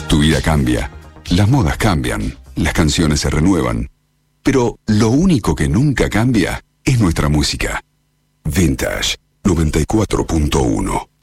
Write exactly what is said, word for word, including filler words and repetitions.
Tu vida cambia, las modas cambian, las canciones se renuevan, pero lo único que nunca cambia es nuestra música. Vintage noventa y cuatro punto uno.